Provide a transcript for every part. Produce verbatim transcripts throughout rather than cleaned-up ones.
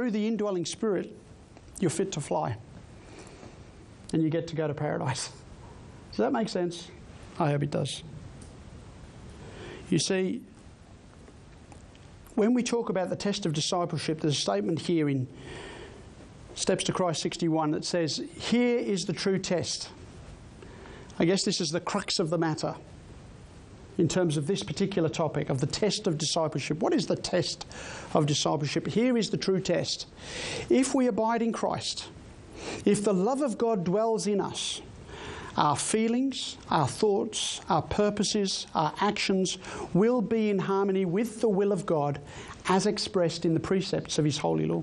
through the indwelling Spirit, you're fit to fly. And you get to go to paradise. Does that make sense? I hope it does. You see, when we talk about the test of discipleship, there's a statement here in Steps to Christ sixty-one that says, here is the true test. I guess this is the crux of the matter in terms of this particular topic, of the test of discipleship. What is the test of discipleship? Here is the true test. If we abide in Christ, if the love of God dwells in us, our feelings, our thoughts, our purposes, our actions will be in harmony with the will of God as expressed in the precepts of His holy law.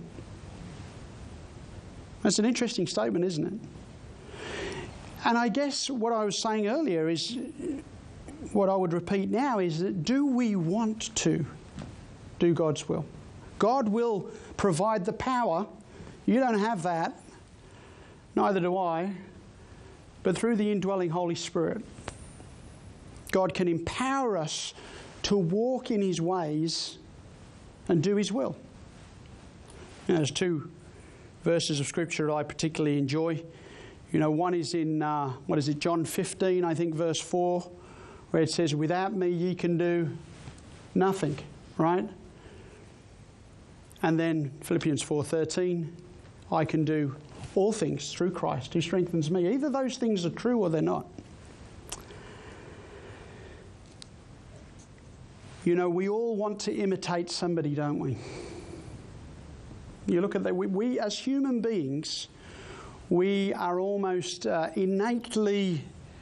That's an interesting statement, isn't it? And I guess what I was saying earlier is, what I would repeat now is that do we want to do God's will? God will provide the power. You don't have that. Neither do I. But through the indwelling Holy Spirit, God can empower us to walk in His ways and do His will. You know, there's two verses of Scripture that I particularly enjoy. You know, one is in, uh, what is it, John fifteen, I think, verse four, where it says, without me ye can do nothing, right? And then Philippians four thirteen, I can do all things through Christ who strengthens me. Either those things are true or they're not. You know, we all want to imitate somebody, don't we? You look at that, we, we as human beings, we are almost uh, innately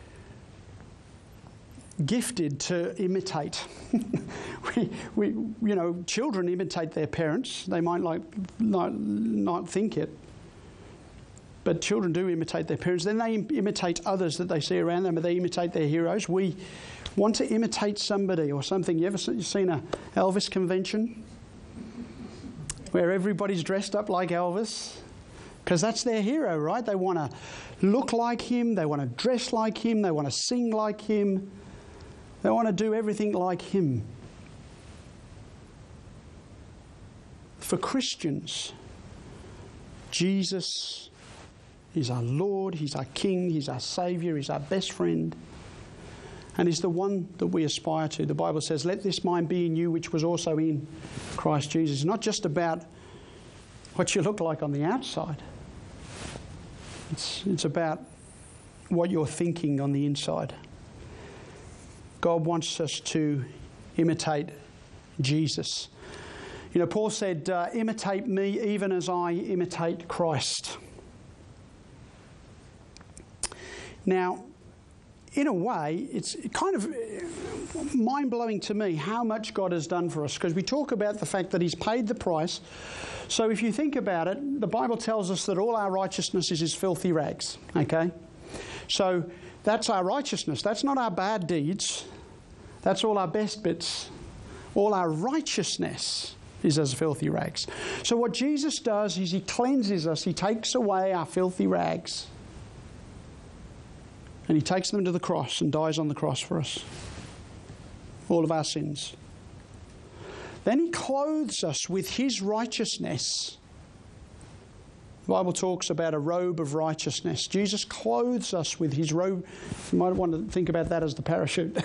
gifted to imitate. we, we, you know, children imitate their parents. They might like not, not think it, but children do imitate their parents. Then they im- imitate others that they see around them, and they imitate their heroes. We want to imitate somebody or something. You ever seen a Elvis convention where everybody's dressed up like Elvis? Because that's their hero, right? They want to look like him. They want to dress like him. They want to sing like him. They want to do everything like him. For Christians, Jesus is our Lord, He's our King, He's our Saviour, He's our best friend, and He's the one that we aspire to. The Bible says, let this mind be in you which was also in Christ Jesus. It's not just about what you look like on the outside. It's, it's about what you're thinking on the inside. God wants us to imitate Jesus. You know, Paul said, uh, imitate me even as I imitate Christ. Now, in a way, it's kind of mind-blowing to me how much God has done for us, because we talk about the fact that He's paid the price. So if you think about it, the Bible tells us that all our righteousness is as filthy rags, okay? So that's our righteousness. That's not our bad deeds. That's all our best bits. All our righteousness is as filthy rags. So what Jesus does is He cleanses us. He takes away our filthy rags. And He takes them to the cross and dies on the cross for us. All of our sins. Then He clothes us with His righteousness. The Bible talks about a robe of righteousness. Jesus clothes us with His robe. You might want to think about that as the parachute.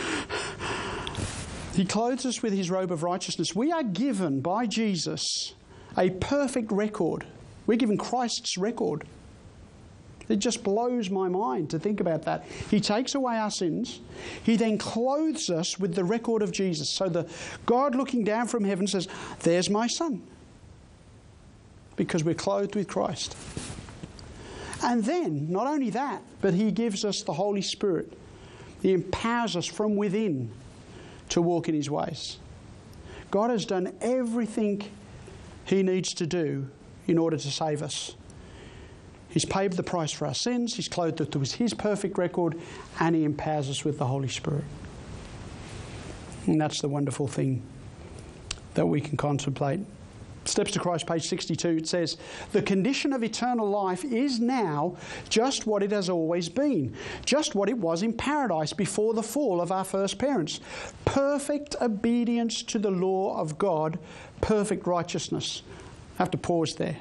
He clothes us with His robe of righteousness. We are given by Jesus a perfect record. We're given Christ's record. It just blows my mind to think about that. He takes away our sins. He then clothes us with the record of Jesus. So the God looking down from heaven says, there's my son. Because we're clothed with Christ. And then, not only that, but He gives us the Holy Spirit. He empowers us from within to walk in His ways. God has done everything He needs to do in order to save us. He's paid the price for our sins. He's clothed us with His perfect record, and He empowers us with the Holy Spirit. And that's the wonderful thing that we can contemplate. Steps to Christ, page sixty-two, it says, the condition of eternal life is now just what it has always been, just what it was in paradise before the fall of our first parents. Perfect obedience to the law of God, perfect righteousness. have to pause there.